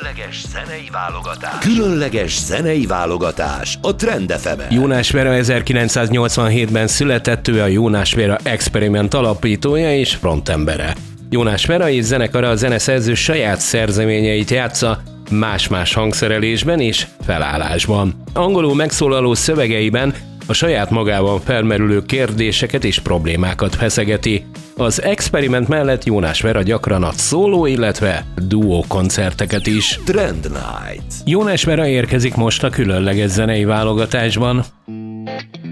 Különleges zenei válogatás a Trend FM-en. Jonas Vera 1987-ben született, ő a Jonas Vera Experiment alapítója és frontembere. Jonas Vera és zenekara a zeneszerző saját szerzeményeit játsza, más-más hangszerelésben és felállásban. Angolul megszólaló szövegeiben a saját magában felmerülő kérdéseket és problémákat feszegeti. Az Experiment mellett Jonas Vera gyakran ad szóló, illetve duó koncerteket is. Trend Night. Jonas Vera érkezik most a különleges zenei válogatásban.